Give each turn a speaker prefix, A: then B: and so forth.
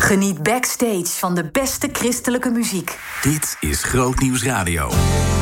A: Geniet backstage van de beste christelijke muziek.
B: Dit is Grootnieuws Radio.